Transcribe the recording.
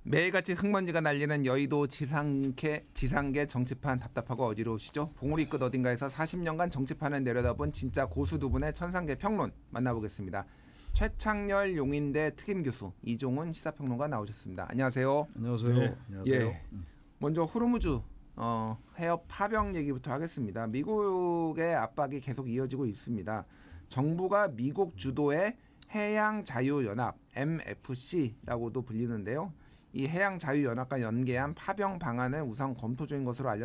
매일같이 흙먼지가 날리는 여의도 지상계 정치판 답답하고 어지러우시죠? 봉우리 끝 어딘가에서 40년간 정치판을 내려다본 진짜 고수 두 분의 천상계 평론 만나보겠습니다. 최창렬 용인대 특임교수, 이종훈 시사평론가 나오셨습니다. 안녕하세요. 안녕하세요. 네, 안녕하세요. 예. 먼저 호르무즈 해협 파병 얘기부터 하겠습니다. 미국의 압박이 계속 이어지고 있습니다. 정부가 미국 주도의 해양자유연합 MFC라고도 불리는데요. 이 해양자유연합과 연계한 파병 방안을 우선 검토 중인 것으로